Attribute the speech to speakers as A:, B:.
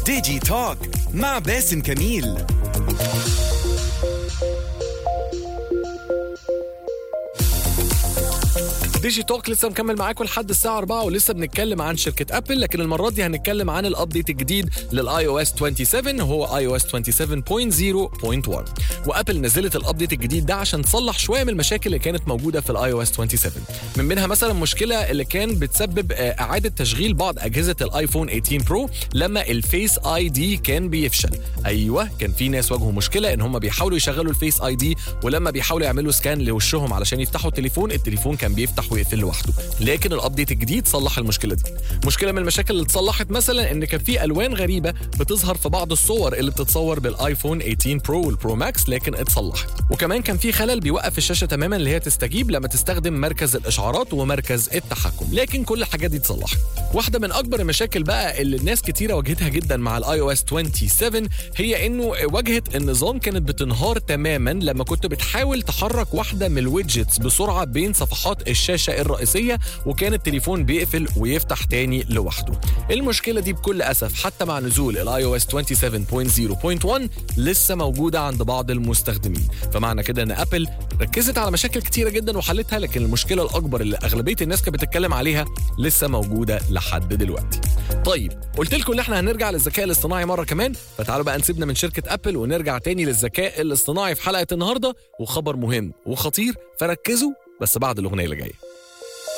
A: ديجي توك مع باسم كميل.
B: ديجي توك لسه مكمل معاكم لحد الساعة 4 ولسه بنتكلم عن شركة أبل، لكن المرة دي هنتكلم عن الأبديت الجديد للآي او اس 27 هو اي او اس 27.0.1. وأبل نزلت الأبديت الجديد ده عشان تصلح شوية من المشاكل اللي كانت موجودة في الاي او اس 27. من بينها مثلا مشكلة اللي كان بتسبب إعادة تشغيل بعض أجهزة الايفون 18 برو لما الفيس اي دي كان بيفشل. أيوة، كان في ناس واجهوا مشكلة إن هم بيحاولوا يشغلوا الفيس اي دي، ولما بيحاولوا يعملوا سكان لوشهم علشان يفتحوا التليفون كان بيفتح ويقفل لوحده. لكن الابديت الجديد صلح المشكله دي. مشكله من المشاكل اللي اتصلحت مثلا ان كان في الوان غريبه بتظهر في بعض الصور اللي بتتصور بالايفون 18 برو والبرو ماكس، لكن اتصلحت. وكمان كان في خلل بيوقف الشاشه تماما اللي هي تستجيب لما تستخدم مركز الاشعارات ومركز التحكم، لكن كل الحاجات دي اتصلحت. واحده من اكبر المشاكل بقى اللي الناس كتيره واجهتها جدا مع الاي او اس 27 هي انه واجهه النظام كانت بتنهار تماما لما كنت بتحاول تحرك واحده من الويدجتس بسرعه بين صفحات الشاشه الرئيسيه، وكان التليفون بيقفل ويفتح تاني لوحده. المشكله دي بكل اسف حتى مع نزول الاي او اس 27.0.1 لسه موجوده عند بعض المستخدمين. فمعنى كده ان ابل ركزت على مشاكل كتيره جدا وحلتها، لكن المشكله الاكبر اللي اغلبيه الناس كانت بتتكلم عليها لسه موجوده لحد دلوقتي. طيب، قلت لكم ان احنا هنرجع للذكاء الاصطناعي مره كمان، فتعالوا بقى نسيبنا من شركه ابل ونرجع تاني للذكاء الاصطناعي في حلقه النهارده، وخبر مهم وخطير، فركزوا بس بعد الاغنيه اللي جايه.